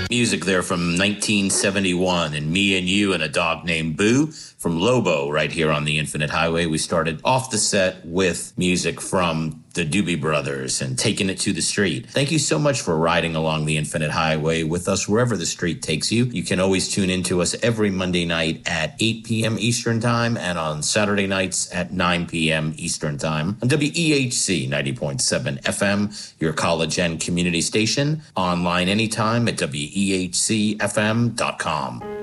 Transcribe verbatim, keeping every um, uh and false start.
Music there from nineteen seventy-one, and Me and You and a Dog Named Boo from Lobo right here on the Infinite Highway. We started off the set with music from the Doobie Brothers and Taking It to the Street. Thank you so much for riding along the Infinite Highway with us wherever the street takes you. You can always tune in to us every Monday night at eight p.m. Eastern Time and on Saturday nights at nine p.m. Eastern Time on W E H C ninety point seven F M, your college and community station. Online anytime at W E H C F M dot com.